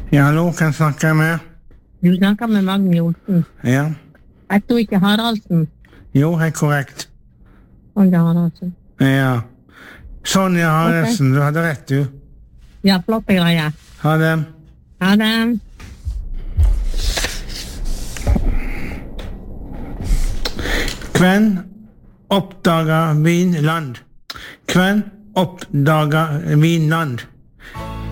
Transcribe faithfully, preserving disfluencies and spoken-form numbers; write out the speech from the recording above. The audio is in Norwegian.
Ja, hallo, hvem snakker jeg med? Du snakker med Magne Olsen. Ja. Jeg tror ikke Haraldsen. Jo, helt korrekt. Sonja Haraldsen. Ja. Sonja Haraldsen, du hadde rett, du. Ja, flotte greier. Ha det. Ha det. Hvem oppdager Vinland? Hvem oppdager Vinland?